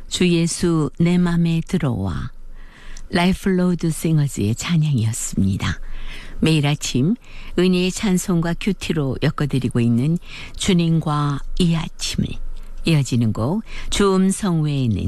주 예수 내 맘에 들어와. 라이프 로드 싱어즈의 찬양이었습니다. 매일 아침 은혜의 찬송과 큐티로 엮어드리고 있는 주님과 이 아침을, 이어지는 곡 주음성 외에는